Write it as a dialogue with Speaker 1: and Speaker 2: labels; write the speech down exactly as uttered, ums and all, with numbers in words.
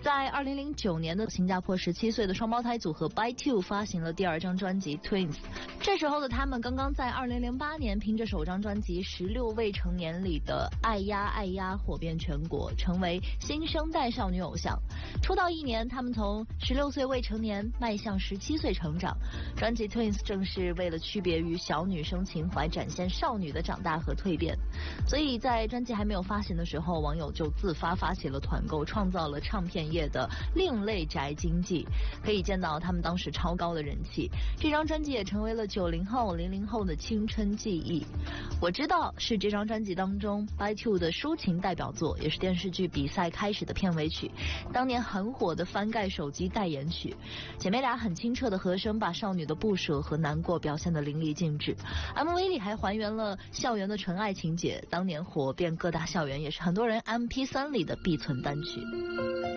Speaker 1: 在二零零九年的新加坡十七岁的双胞胎组合 B Y two 发行了第二张专辑 Twins， 这时候的他们刚刚在二零零八年凭着首张专辑《十六未成年》里的爱呀爱呀火遍全国，成为新生代少女偶像。出道一年，他们从十六岁未成年迈向十七岁成长。专辑 Twins 正是为了区别于小女生情怀，展现少女的长大和蜕变。所以在专辑还没有发行的时候，网友就自发发起了团购，创造了唱片业的另类宅经济。可以见到他们当时超高的人气。这张专辑也成为了九零后、零零后的青春记忆。我知道是这张专辑当中 B Y two 的抒情代表作，也是电视剧比赛开始的片尾曲，当年很火的翻盖手机代言曲。姐妹俩很清澈的和声，把少女的不舍和难过表现得淋漓尽致。M V 里还还原了校园的纯爱情节，当年火遍各大校园，也是很多人 M P 三 里的必存单曲。